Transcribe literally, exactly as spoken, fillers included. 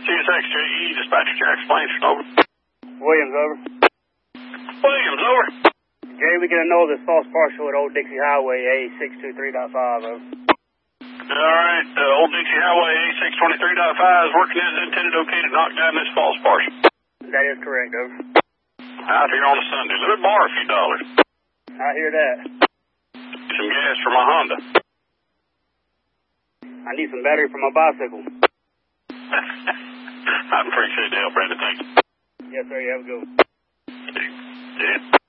C S X J E, dispatcher Jack Plains, over. Williams, over. Williams, over. Jay, we get a know this false partial at Old Dixie Highway, A six two three point five, over. All right, uh, Old Dixie Highway, A six twenty-three point five is working as intended, okay to knock down this false partial. That is correct, over. Out here on a Sunday. Let me borrow a few dollars. I hear that. Some gas for my Honda. I need some battery for my bicycle. I appreciate the help, Brandon. Thank you. Yes, sir. You have a good one. Yeah.